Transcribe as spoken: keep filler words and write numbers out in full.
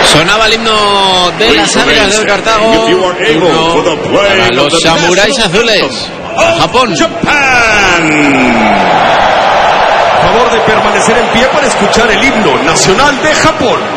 Sonaba el himno de las Águilas del Cartago, himno para los samuráis azules. Japón. Favor de permanecer en pie para escuchar el himno nacional de Japón.